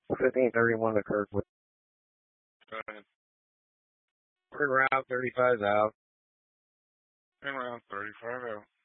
1531 to Kirkwood. Go ahead. Turn around, 35's out. Turn around, 35 out.